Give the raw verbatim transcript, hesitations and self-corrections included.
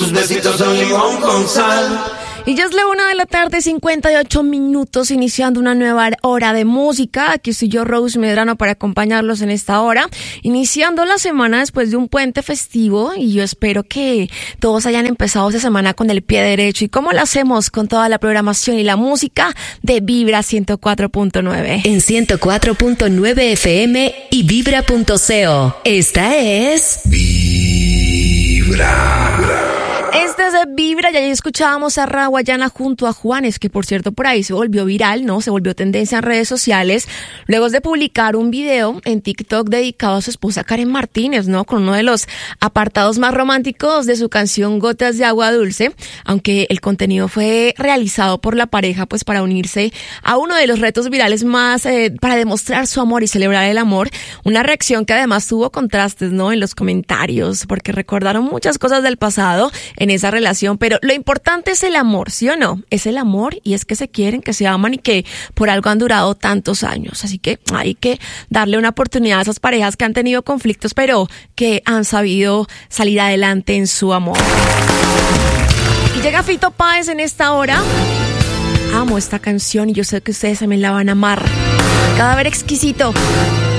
tus besitos son limón con sal. Y ya es la una de la tarde, cincuenta y ocho minutos, iniciando una nueva hora de música. Aquí estoy yo, Rose Medrano, para acompañarlos en esta hora, iniciando la semana después de un puente festivo, y yo espero que todos hayan empezado esta semana con el pie derecho. ¿Y cómo lo hacemos? Con toda la programación y la música de Vibra ciento cuatro punto nueve. En ciento cuatro punto nueve F M y vibra punto co. Esta es Vibra. Este es de Vibra, y ahí escuchábamos a Rawayana junto a Juanes, que por cierto por ahí se volvió viral, ¿no? Se volvió tendencia en redes sociales, luego de publicar un video en TikTok dedicado a su esposa Karen Martínez, ¿no? Con uno de los apartados más románticos de su canción Gotas de Agua Dulce, aunque el contenido fue realizado por la pareja, pues para unirse a uno de los retos virales más, eh, para demostrar su amor y celebrar el amor. Una reacción que además tuvo contrastes, ¿no? En los comentarios, porque recordaron muchas cosas del pasado en esa relación, pero lo importante es el amor, ¿sí o no? Es el amor, y es que se quieren, que se aman y que por algo han durado tantos años. Así que hay que darle una oportunidad a esas parejas que han tenido conflictos, pero que han sabido salir adelante en su amor. Y llega Fito Páez en esta hora. Amo esta canción y yo sé que ustedes también la van a amar. Cadáver exquisito.